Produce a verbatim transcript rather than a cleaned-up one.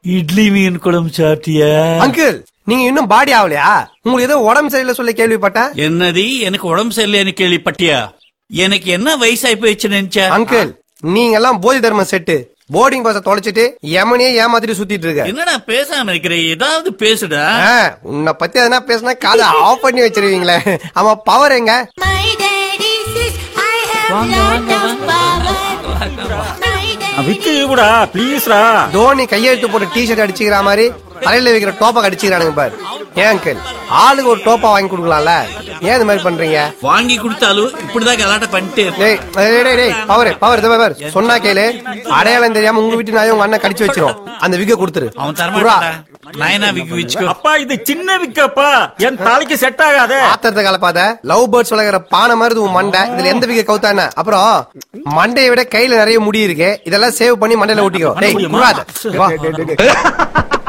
இட்லி மீன் குழம்பு சாப்பிட்டியா? அங்கிள் நீங்க இன்னும் பாடி ஆகலையா? உங்களுக்கு ஏதோ உடம்பு சரியில்லை சொல்ல கேள்விப்பட்டேன். என்னது எனக்கு உடம்பு சரியில்லைன்னு கேள்விப்பட்டியா? எனக்கு என்ன வயசாயி போயிடுச்சு நினைச்சா? அங்கிள் நீங்க எல்லாம் போதி தர்மம் செட்டு போர்டிங் பாஸ தொலைச்சிட்டு எமனே ஏமாத்திட்டு சுத்திட்டு இருக்க. என்னடா பேசாம இருக்கிற? ஏதாவது பேசுடா. உன்னை பத்தி எதனா பேசினா காதை ஆஃப் பண்ணி வச்சிருவீங்களே. ஆமா பவர் எங்க? விக்குடா ப்ளீஸ்ரா. தோனி கையெழுத்து போட்டு டி ஷர்ட் அடிச்சுக்கிற மாதிரி தலையில வைக்கிற டோப்பா அடிச்சுக்கிறானுங்க பாரு. ஏன் அங்கிள் ஆளுக்கு ஒரு டோப்பா வாங்கி கொடுக்கலாம்ல, ஏன் இது மாதிரி பண்றீங்க? வாங்கி கொடுத்தாலும் இப்படிதான் கலாட்ட பண்ணிட்டு. பவர் பவர் சொன்னா கேளு. அடையாளம் தெரியாம உங்க வீட்டு நாய் உங்க அண்ணன் கடிச்சு வச்சிரும். அந்த விக்க கொடுத்துரு. அவன் தரமாட்டா. நாயனா விக்கு வச்சுக்கோ. அப்பா இது சின்ன விக்கப்பா, என் தலைக்கு செட் ஆகாதே. ஆத்திரத்தை கலப்பாத. லவ் பேர்ட்ஸ் வளர்கிற பானை மாதிரி உன் மண்டை. இதுல எந்த விக்க கவுத்தான? அப்புறம் மண்டையை விட கையில நிறைய முடி இருக்கு. இதெல்லாம் சேவ் பண்ணி மண்டையில ஊட்டிக்கோ.